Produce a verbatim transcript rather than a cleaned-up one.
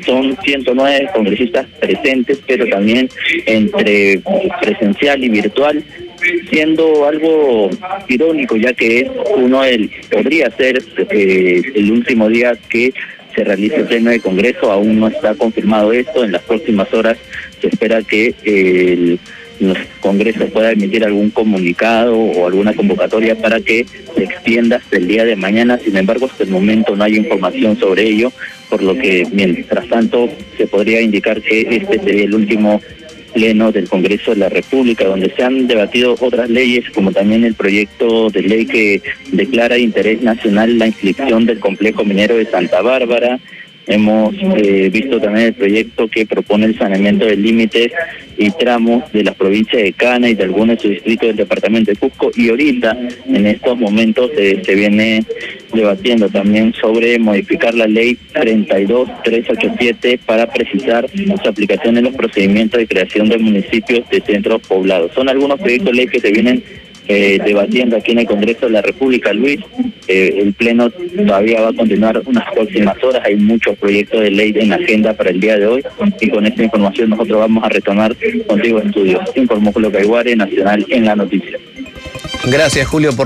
son ciento nueve congresistas presentes, pero también entre presencial y virtual, siendo algo irónico, ya que es uno del, podría ser eh, el último día que se realice el pleno de Congreso. Aún no está confirmado esto. En las próximas horas se espera que eh, el Congreso pueda emitir algún comunicado o alguna convocatoria para que se extienda hasta el día de mañana. Sin embargo, hasta el momento no hay información sobre ello, por lo que mientras tanto se podría indicar que este sería el último pleno del Congreso de la República, donde se han debatido otras leyes, como también el proyecto de ley que declara de interés nacional la inscripción del complejo minero de Santa Bárbara. Hemos eh, visto también el proyecto que propone el saneamiento de límites y tramos de las provincias de Cana y de algunos de sus distritos del departamento de Cusco, y ahorita en estos momentos eh, se viene debatiendo también sobre modificar la ley treinta y dos mil trescientos ochenta y siete para precisar su aplicación en los procedimientos de creación de municipios de centros poblados. Son algunos proyectos de ley que se vienen Eh, debatiendo aquí en el Congreso de la República, Luis. Eh, el pleno todavía va a continuar unas próximas horas. Hay muchos proyectos de ley en agenda para el día de hoy, y con esta información nosotros vamos a retomar contigo estudios. Informó Julio Caiguare, Nacional en la Noticia. Gracias, Julio, por